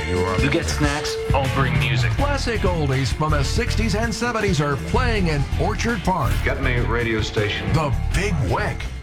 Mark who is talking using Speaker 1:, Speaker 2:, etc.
Speaker 1: You get snacks, I'll bring music.
Speaker 2: Classic oldies from the 60s and 70s are playing in Orchard Park.
Speaker 3: Get me radio station.
Speaker 2: The Big Wick.